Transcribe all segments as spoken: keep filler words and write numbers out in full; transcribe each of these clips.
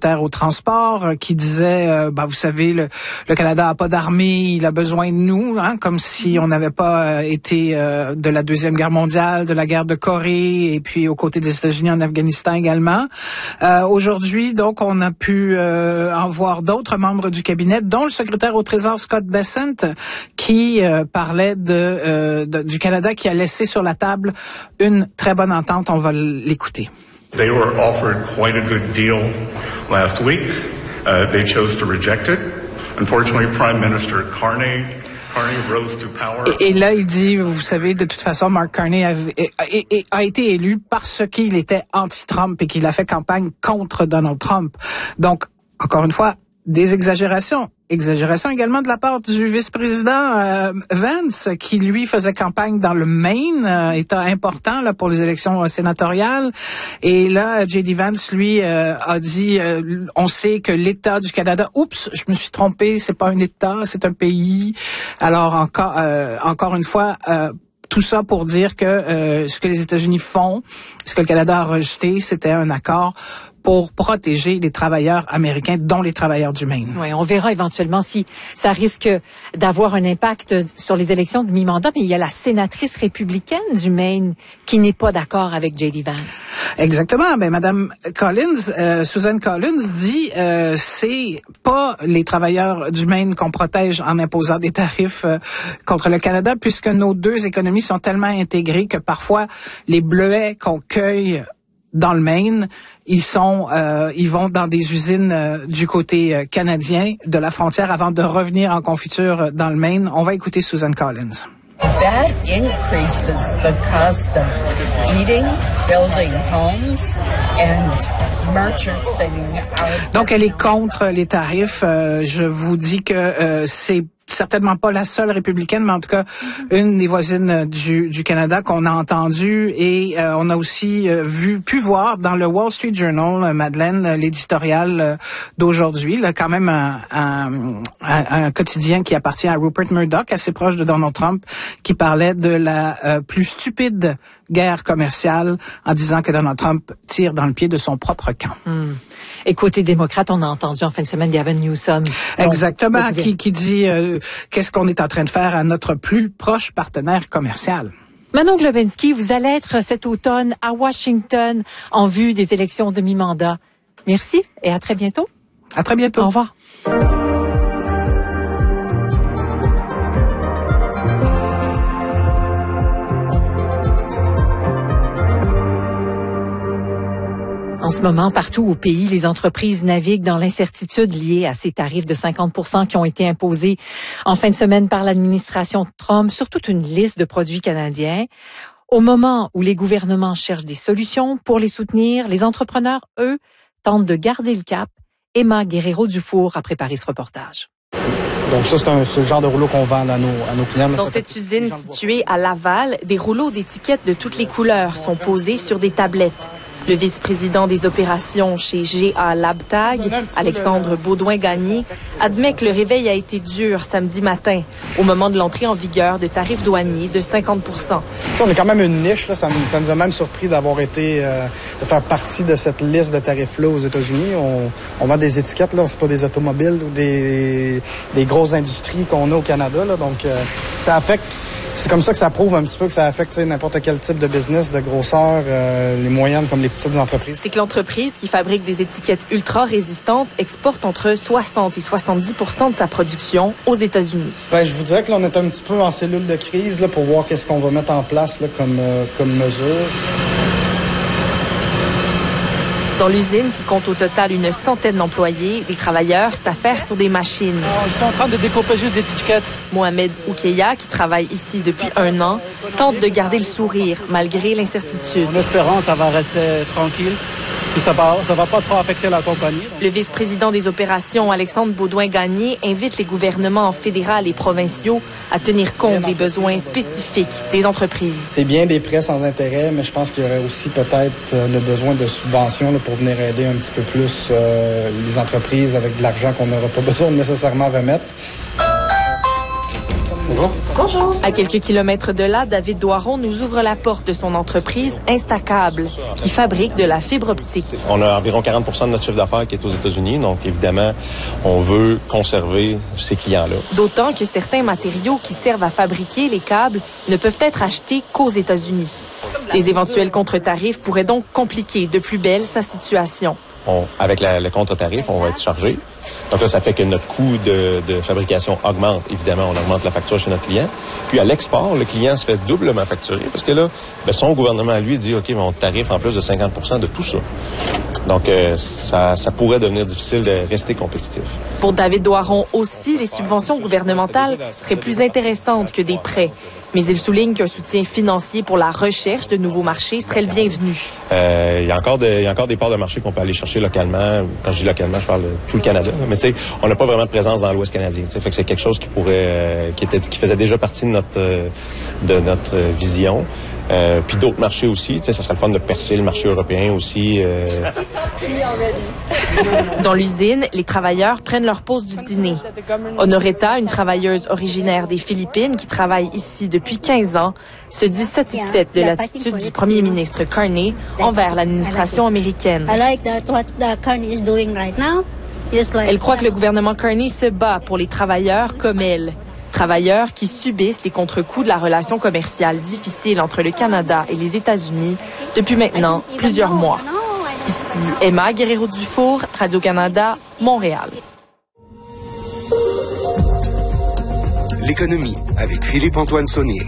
secrétaire au transport, euh, qui disait, euh, bah, vous savez, le, le Canada a pas d'armée, il a besoin de nous, hein, comme si on n'avait pas euh, été euh, de la Deuxième Guerre mondiale, de la guerre de Corée, et puis aux côtés des États-Unis en Afghanistan également. Euh, aujourd'hui, donc, on a pu euh, en voir d'autres membres du cabinet, dont le secrétaire au Trésor Scott Bessent, qui euh, parlait de, euh, de du Canada qui a laissé sur la table une très bonne entente. On va l'écouter. They were offered quite a good deal last week. Uh, they chose to reject it. Unfortunately, Prime Minister Carney Carney rose to power. Et, et là, il dit, vous savez, de toute façon, Mark Carney a, a, a, a été élu parce qu'il était anti-Trump et qu'il a fait campagne contre Donald Trump. Donc, encore une fois, des exagérations. Exagération également de la part du vice-président euh, Vance, qui lui faisait campagne dans le Maine, euh, État important là pour les élections euh, sénatoriales. Et là, J D Vance, lui, euh, a dit, euh, on sait que l'État du Canada, oups, je me suis trompé, c'est pas un État, c'est un pays. Alors encore, euh, encore une fois. Euh, Tout ça pour dire que euh, ce que les États-Unis font, ce que le Canada a rejeté, c'était un accord pour protéger les travailleurs américains, dont les travailleurs du Maine. Oui, on verra éventuellement si ça risque d'avoir un impact sur les élections de mi-mandat, mais il y a la sénatrice républicaine du Maine qui n'est pas d'accord avec J D Vance. Exactement. Ben, Madame Collins, euh, Susan Collins dit, euh, c'est pas les travailleurs du Maine qu'on protège en imposant des tarifs euh, contre le Canada, puisque nos deux économies sont tellement intégrées que parfois les bleuets qu'on cueille dans le Maine, ils sont, euh, ils vont dans des usines euh, du côté euh, canadien de la frontière avant de revenir en confiture dans le Maine. On va écouter Susan Collins. That increases the cost of eating, building homes, and merchandising our... Donc, elle est contre les tarifs. Euh, je vous dis que euh, c'est certainement pas la seule républicaine, mais en tout cas une des voisines du, du Canada qu'on a entendue. Et euh, on a aussi euh, vu, pu voir dans le Wall Street Journal, euh, Madeleine, euh, l'éditorial euh, d'aujourd'hui, là, quand même un, un, un, un quotidien qui appartient à Rupert Murdoch, assez proche de Donald Trump, qui parlait de la euh, plus stupide guerre commerciale en disant que Donald Trump tire dans le pied de son propre camp. Mm. Et côté démocrate, on a entendu en fin de semaine Gavin Newsom. Exactement, donc, qui, qui dit euh, qu'est-ce qu'on est en train de faire à notre plus proche partenaire commercial. Manon Globinski, vous allez être cet automne à Washington en vue des élections de mi-mandat. Merci et à très bientôt. À très bientôt. Au revoir. En ce moment, partout au pays, les entreprises naviguent dans l'incertitude liée à ces tarifs de cinquante pour cent qui ont été imposés en fin de semaine par l'administration Trump sur toute une liste de produits canadiens. Au moment où les gouvernements cherchent des solutions pour les soutenir, les entrepreneurs, eux, tentent de garder le cap. Emma Guerrero-Dufour a préparé ce reportage. Donc ça, c'est, un, c'est le genre de rouleau qu'on vend à nos, à nos clients. Dans cette usine située à Laval, des rouleaux d'étiquettes de toutes les couleurs sont posés sur des tablettes. Le vice-président des opérations chez G A Labtag, Alexandre Baudouin-Gagné, admet que le réveil a été dur samedi matin, au moment de l'entrée en vigueur de tarifs douaniers de cinquante pour cent. Ça, on est quand même une niche, là. Ça, ça nous a même surpris d'avoir été, euh, de faire partie de cette liste de tarifs-là aux États-Unis. On, on vend des étiquettes, là, c'est pas des automobiles ou des, des grosses industries qu'on a au Canada, là. Donc, euh, ça affecte. C'est comme ça que ça prouve un petit peu que ça affecte n'importe quel type de business, de grosseur, euh, les moyennes comme les petites entreprises. C'est que l'entreprise qui fabrique des étiquettes ultra résistantes exporte entre soixante et soixante-dix pour cent de sa production aux États-Unis. Ben, je vous dirais que là, on est un petit peu en cellule de crise là, pour voir qu'est-ce qu'on va mettre en place là, comme, euh, comme mesure. Dans l'usine, qui compte au total une centaine d'employés, les travailleurs s'affairent sur des machines. Ils sont en train de découper juste des étiquettes. Mohamed Oukeya, qui travaille ici depuis un an, tente de garder le sourire malgré l'incertitude. En espérant, ça va rester tranquille. Puis ça va, ça va pas trop affecter la compagnie. Donc. Le vice-président des opérations, Alexandre Baudouin-Gagné, invite les gouvernements fédéraux et provinciaux à tenir compte des besoins spécifiques des entreprises. C'est bien des prêts sans intérêt, mais je pense qu'il y aurait aussi peut-être le besoin de subventions là, pour venir aider un petit peu plus euh, les entreprises avec de l'argent qu'on n'aura pas besoin de nécessairement remettre. Bonjour. Bonjour. À quelques kilomètres de là, David Doiron nous ouvre la porte de son entreprise Instacable, qui fabrique de la fibre optique. On a environ quarante pour cent de notre chiffre d'affaires qui est aux États-Unis, donc évidemment, on veut conserver ces clients-là. D'autant que certains matériaux qui servent à fabriquer les câbles ne peuvent être achetés qu'aux États-Unis. Les éventuels contre-tarifs pourraient donc compliquer de plus belle sa situation. On, avec la, le contre-tarif, on va être chargé. Donc là, ça fait que notre coût de, de fabrication augmente. Évidemment, on augmente la facture chez notre client. Puis à l'export, le client se fait doublement facturer parce que là, ben, son gouvernement, à lui, dit « OK, mais on tarife en plus de cinquante pour cent de tout ça ». Donc, euh, ça, ça pourrait devenir difficile de rester compétitif. Pour David Doiron aussi, les subventions gouvernementales seraient plus intéressantes que des prêts. Mais il souligne qu'un soutien financier pour la recherche de nouveaux marchés serait le bienvenu. Euh, il y a encore de, il y a encore des parts de marché qu'on peut aller chercher localement. Quand je dis localement, je parle de tout le Canada. Mais tu sais, on n'a pas vraiment de présence dans l'Ouest canadien. Fait que c'est quelque chose qui pourrait, euh, qui était, qui faisait déjà partie de notre, euh, de notre vision. Euh, puis d'autres marchés aussi. Tu sais, ça serait le fun de percer le marché européen aussi. Euh... Dans l'usine, les travailleurs prennent leur pause du dîner. Honoretta, une travailleuse originaire des Philippines qui travaille ici depuis quinze ans, se dit satisfaite de l'attitude du premier ministre Carney envers l'administration américaine. Elle croit que le gouvernement Carney se bat pour les travailleurs comme elle. Travailleurs qui subissent les contre-coups de la relation commerciale difficile entre le Canada et les États-Unis depuis maintenant plusieurs mois. Ici Emma Guerrero-Dufour, Radio-Canada, Montréal. L'économie avec Philippe-Antoine Saunier.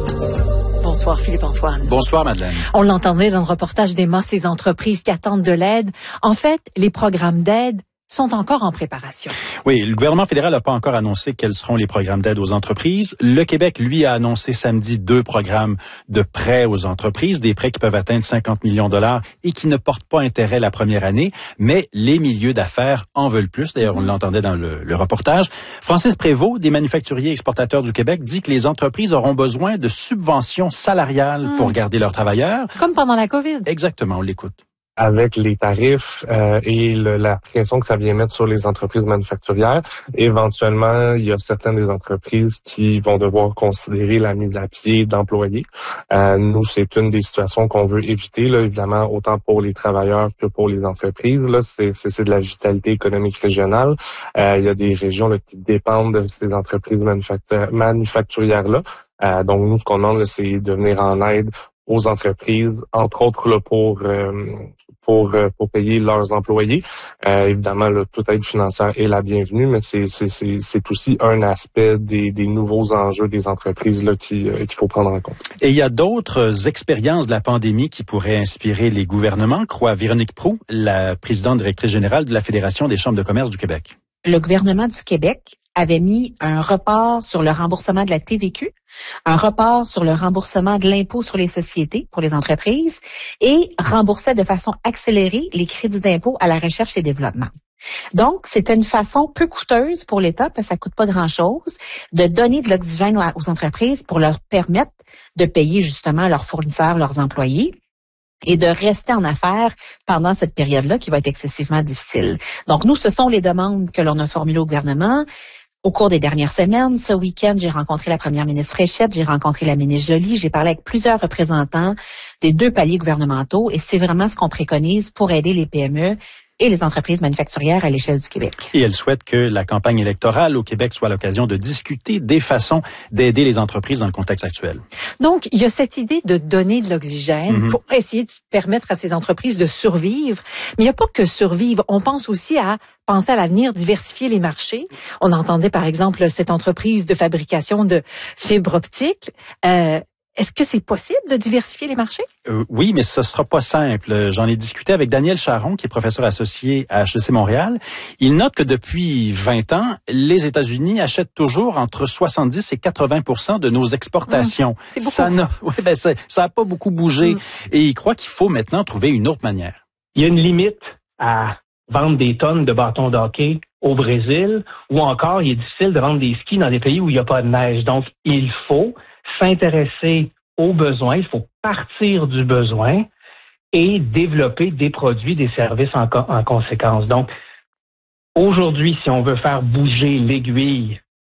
Bonsoir Philippe-Antoine. Bonsoir Madeleine. On l'entendait dans le reportage d'Emma, ces entreprises qui attendent de l'aide. En fait, les programmes d'aide sont encore en préparation. Oui, le gouvernement fédéral n'a pas encore annoncé quels seront les programmes d'aide aux entreprises. Le Québec, lui, a annoncé samedi deux programmes de prêts aux entreprises, des prêts qui peuvent atteindre cinquante millions de dollars et qui ne portent pas intérêt la première année, mais les milieux d'affaires en veulent plus. D'ailleurs, on l'entendait dans le, le reportage. Francis Prévost, des manufacturiers exportateurs du Québec, dit que les entreprises auront besoin de subventions salariales mmh. pour garder leurs travailleurs. Comme pendant la COVID. Exactement, on l'écoute. Avec les tarifs euh, et le, la pression que ça vient mettre sur les entreprises manufacturières, éventuellement, il y a certaines des entreprises qui vont devoir considérer la mise à pied d'employés. Euh, nous, c'est une des situations qu'on veut éviter, là, évidemment, autant pour les travailleurs que pour les entreprises. Là, c'est, c'est, c'est de la vitalité économique régionale. Euh, il y a des régions là, qui dépendent de ces entreprises manufacturières, manufacturières-là. Euh, donc, nous, ce qu'on demande, là, c'est de venir en aide aux entreprises, entre autres là, pour euh, pour pour payer leurs employés. Euh, évidemment, là, toute aide financière est la bienvenue, mais c'est c'est c'est, c'est aussi un aspect des, des nouveaux enjeux des entreprises là qui euh, qu'il faut prendre en compte. Et il y a d'autres expériences de la pandémie qui pourraient inspirer les gouvernements, croit Véronique Proulx, la présidente directrice générale de la Fédération des chambres de commerce du Québec. Le gouvernement du Québec avait mis un report sur le remboursement de la T V Q, un report sur le remboursement de l'impôt sur les sociétés pour les entreprises et remboursait de façon accélérée les crédits d'impôt à la recherche et développement. Donc, c'était une façon peu coûteuse pour l'État, parce que ça coûte pas grand-chose, de donner de l'oxygène aux entreprises pour leur permettre de payer justement leurs fournisseurs, leurs employés, et de rester en affaires pendant cette période-là qui va être excessivement difficile. Donc, nous, ce sont les demandes que l'on a formulées au gouvernement. Au cours des dernières semaines, ce week-end, j'ai rencontré la première ministre Fréchette, j'ai rencontré la ministre Joly, j'ai parlé avec plusieurs représentants des deux paliers gouvernementaux et c'est vraiment ce qu'on préconise pour aider les P M E et les entreprises manufacturières à l'échelle du Québec. Et elle souhaite que la campagne électorale au Québec soit l'occasion de discuter des façons d'aider les entreprises dans le contexte actuel. Donc, il y a cette idée de donner de l'oxygène mm-hmm. pour essayer de permettre à ces entreprises de survivre. Mais il n'y a pas que survivre. On pense aussi à penser à l'avenir, diversifier les marchés. On entendait par exemple cette entreprise de fabrication de fibres optiques. Euh, Est-ce que c'est possible de diversifier les marchés? Euh, oui, mais ce sera pas simple. J'en ai discuté avec Daniel Charon, qui est professeur associé à H E C Montréal. Il note que depuis vingt ans, les États-Unis achètent toujours entre soixante-dix et quatre-vingts pour cent de nos exportations. Mmh, c'est beaucoup. Ça n'a, ouais, ben ça, ça a pas beaucoup bougé. Mmh. Et il croit qu'il faut maintenant trouver une autre manière. Il y a une limite à vendre des tonnes de bâtons de hockey au Brésil, ou encore, il est difficile de vendre des skis dans des pays où il n'y a pas de neige. Donc, il faut s'intéresser aux besoins, il faut partir du besoin et développer des produits, des services en, co- en conséquence. Donc, aujourd'hui, si on veut faire bouger l'aiguille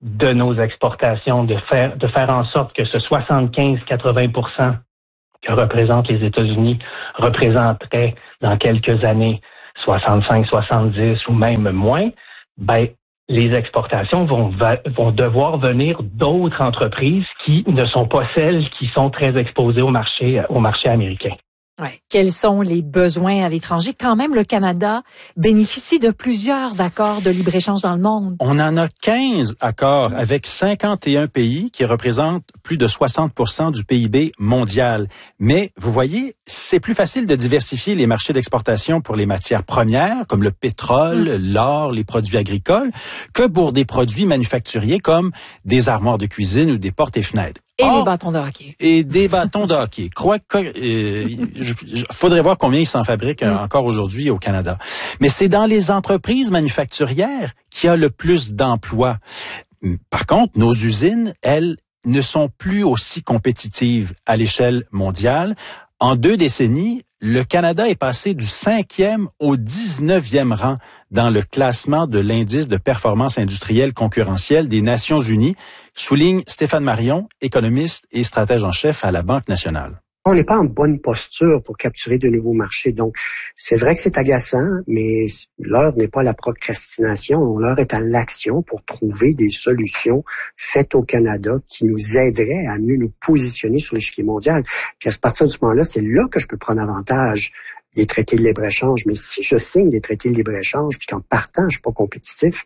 de nos exportations, de faire, de faire en sorte que ce soixante-quinze à quatre-vingts pour cent que représentent les États-Unis représenterait dans quelques années soixante-cinq, soixante-dix ou même moins, ben, les exportations vont, va, vont devoir venir d'autres entreprises qui ne sont pas celles qui sont très exposées au marché, au marché américain. Ouais. Quels sont les besoins à l'étranger? Quand même, le Canada bénéficie de plusieurs accords de libre-échange dans le monde. On en a quinze accords avec cinquante et un pays qui représentent plus de soixante pour cent du P I B mondial. Mais vous voyez, c'est plus facile de diversifier les marchés d'exportation pour les matières premières, comme le pétrole, mmh. l'or, les produits agricoles, que pour des produits manufacturiers comme des armoires de cuisine ou des portes et fenêtres. Et Or, des bâtons de hockey. Et des bâtons de hockey. Crois que, euh, je, je, faudrait voir combien ils s'en fabriquent mm. encore aujourd'hui au Canada. Mais c'est dans les entreprises manufacturières qu'il y a le plus d'emplois. Par contre, nos usines, elles, ne sont plus aussi compétitives à l'échelle mondiale. En deux décennies, le Canada est passé du cinquième au dix-neuvième rang dans le classement de l'indice de performance industrielle concurrentielle des Nations Unies, souligne Stéphane Marion, économiste et stratège en chef à la Banque nationale. On n'est pas en bonne posture pour capturer de nouveaux marchés. Donc, c'est vrai que c'est agaçant, mais l'heure n'est pas à la procrastination. L'heure est à l'action pour trouver des solutions faites au Canada qui nous aideraient à mieux nous positionner sur l'échiquier mondial. Puis à partir de ce moment-là, c'est là que je peux prendre avantage des traités de libre-échange. Mais si je signe des traités de libre-échange, puis qu'en partant, je suis pas compétitif,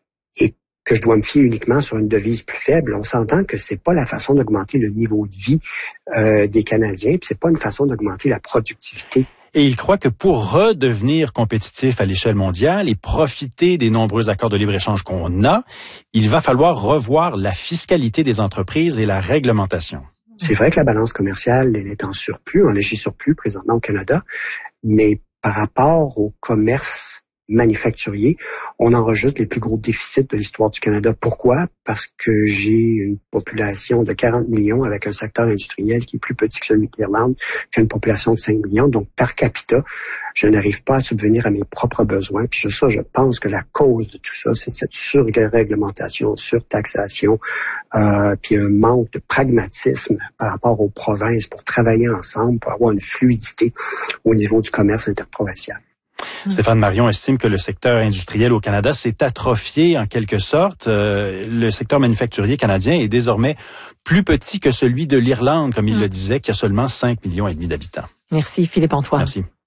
et que je dois me fier uniquement sur une devise plus faible, on s'entend que c'est pas la façon d'augmenter le niveau de vie euh, des Canadiens, puis c'est pas une façon d'augmenter la productivité. Et il croit que pour redevenir compétitif à l'échelle mondiale et profiter des nombreux accords de libre-échange qu'on a, il va falloir revoir la fiscalité des entreprises et la réglementation. C'est vrai que la balance commerciale, elle est en surplus, en léger surplus présentement au Canada, mais par rapport au commerce manufacturier, on enregistre les plus gros déficits de l'histoire du Canada. Pourquoi? Parce que j'ai une population de quarante millions avec un secteur industriel qui est plus petit que celui de l'Irlande, qui a une population de cinq millions. Donc, par capita, je n'arrive pas à subvenir à mes propres besoins. Puis ça, je pense que la cause de tout ça, c'est cette surréglementation, surtaxation, euh, puis un manque de pragmatisme par rapport aux provinces pour travailler ensemble, pour avoir une fluidité au niveau du commerce interprovincial. Stéphane Marion estime que le secteur industriel au Canada s'est atrophié en quelque sorte. Euh, le secteur manufacturier canadien est désormais plus petit que celui de l'Irlande, comme il mmh. le disait, qui a seulement cinq millions et demi d'habitants. Merci Philippe Antoine. Merci.